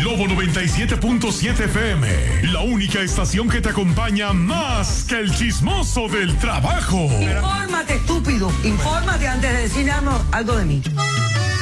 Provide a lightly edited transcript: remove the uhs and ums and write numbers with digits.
Lobo 97.7 FM, la única estación que te acompaña más que el chismoso del trabajo. Infórmate, estúpido. Infórmate antes de decir algo de mí.